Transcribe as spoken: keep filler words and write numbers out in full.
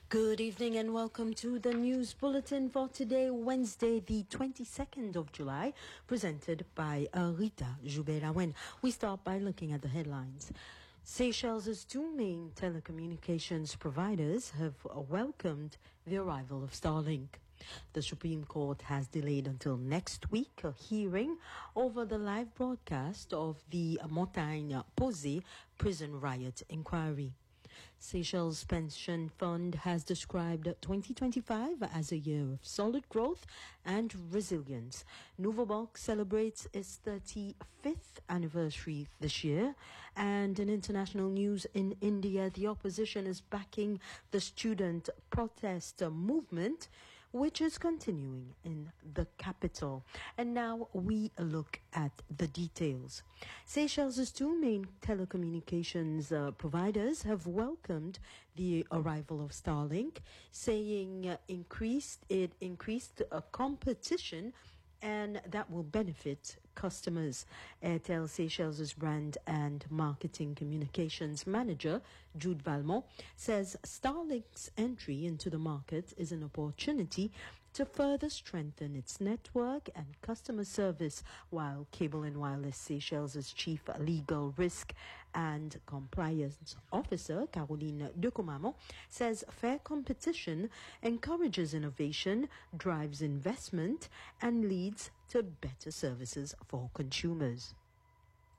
Good evening and welcome to the news bulletin for today, Wednesday, the twenty-second of July, presented by uh, Rita Joubert-Awen. We start by looking at the headlines. Seychelles' two main telecommunications providers have welcomed the arrival of Starlink. The Supreme Court has delayed until next week a hearing over the live broadcast of the Montagne Posée prison riot inquiry. Seychelles Pension Fund has described twenty twenty-five as a year of solid growth and resilience. Nuvobank celebrates its thirty-fifth anniversary this year. And in international news, in India, the opposition is backing the student protest movement, which is continuing in the capital. And now we look at the details. Seychelles' two main telecommunications uh, providers have welcomed the arrival of Starlink, saying uh, increased it increased uh, competition and that will benefit customers. Airtel Seychelles' brand and marketing communications manager, Jude Valmont, says Starlink's entry into the market is an opportunity to further strengthen its network and customer service, while Cable and Wireless Seychelles' Chief Legal Risk and Compliance Officer, Caroline Decomamo, says fair competition encourages innovation, drives investment, and leads to better services for consumers.